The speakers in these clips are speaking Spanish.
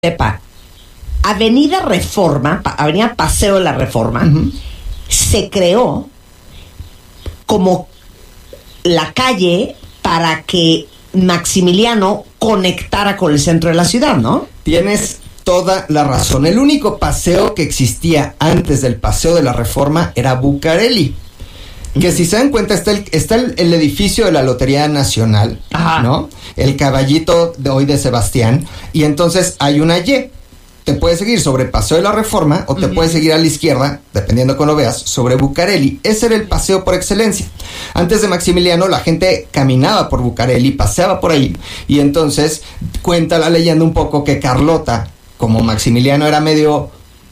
sepa, Avenida Reforma, Avenida Paseo de la Reforma, se creó como la calle para que Maximiliano conectara con el centro de la ciudad, ¿no? Tienes toda la razón. El único paseo que existía antes del Paseo de la Reforma era Bucareli. Que si se dan cuenta, está el edificio de la Lotería Nacional, Ajá. ¿no? El caballito de hoy de Sebastián. Y entonces hay una Y. Te puedes seguir sobre Paseo de la Reforma o te puedes seguir a la izquierda, dependiendo cómo lo veas, sobre Bucareli. Ese era el paseo por excelencia. Antes de Maximiliano, la gente caminaba por Bucareli, paseaba por ahí. Y entonces cuenta la leyenda un poco que Carlota, como Maximiliano era medio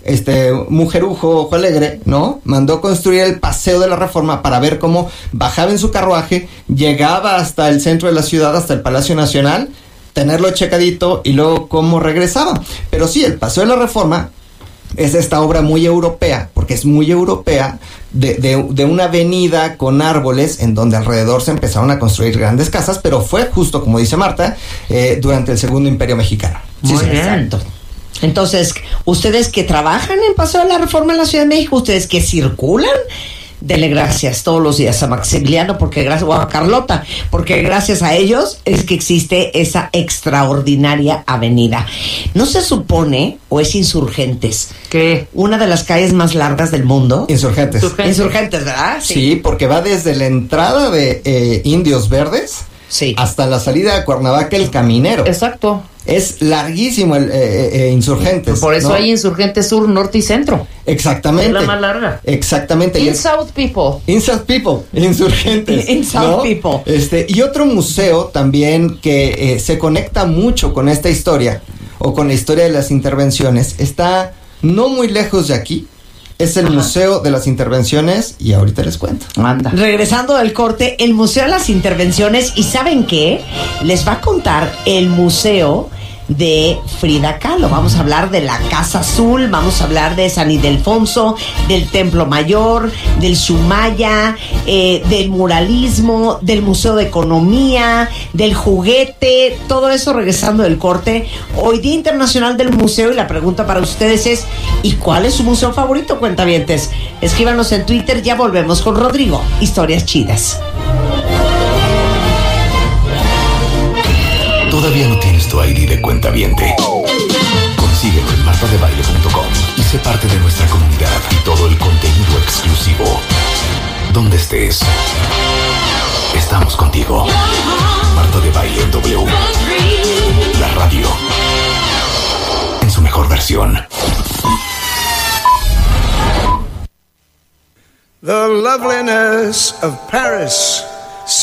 mujerujo, ojo alegre, ¿no? Mandó construir el Paseo de la Reforma para ver cómo bajaba en su carruaje, llegaba hasta el centro de la ciudad, hasta el Palacio Nacional, tenerlo checadito y luego cómo regresaba. Pero sí, el Paseo de la Reforma es esta obra muy europea, porque es muy europea, de una avenida con árboles en donde alrededor se empezaron a construir grandes casas, pero fue justo, como dice Marta, durante el Segundo Imperio Mexicano. Sí, exacto. Entonces, ustedes que trabajan en Paseo de la Reforma en la Ciudad de México, ustedes que circulan, dele gracias todos los días a Maximiliano, o a Carlota, porque gracias a ellos es que existe esa extraordinaria avenida. ¿No se supone, o es Insurgentes, ¿Qué? una de las calles más largas del mundo? Insurgentes. Insurgentes, ¿verdad? Sí, porque va desde la entrada de Indios Verdes hasta la salida de Cuernavaca, el Caminero. Exacto. Es larguísimo el Insurgentes. Por eso, ¿no? Hay Insurgentes Sur, Norte y Centro. Exactamente. Es la más larga. Exactamente. In South People. In South People, Insurgentes. In South People. Y otro museo también que se conecta mucho con esta historia, o con la historia de las intervenciones, está no muy lejos de aquí. Es el Museo de las Intervenciones y ahorita les cuento. Anda. Regresando del corte, el Museo de las Intervenciones. ¿Y saben qué? Les va a contar el museo de Frida Kahlo. Vamos a hablar de la Casa Azul, vamos a hablar de San Ildefonso, del Templo Mayor, del Sumaya, del muralismo, del Museo de Economía, del juguete, todo eso regresando del corte. Hoy Día Internacional del Museo, y la pregunta para ustedes es: ¿y cuál es su museo favorito, cuentavientes? Escríbanos en Twitter. Ya volvemos con Rodrigo. Historias chidas. ¿Todavía no tienes tu ID de cuentaviente? Consíguelo en martadebaile.com y sé parte de nuestra comunidad y todo el contenido exclusivo. Donde estés, estamos contigo. Marta de Baile en W. La radio en su mejor versión. The loveliness of Paris